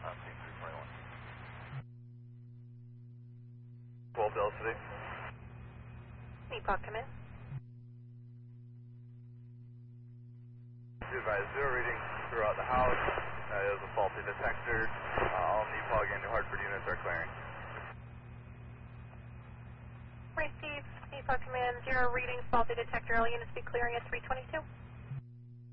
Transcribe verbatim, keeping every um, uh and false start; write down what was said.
passing three twenty-one. twelve Del City. Nepal, come in. Be advised, zero reading throughout the house. That is a faulty detector. Uh, all Nepal and New Hartford units are clearing. Received. Nepal, come in. Zero reading, faulty detector. All units be clearing at three twenty-two.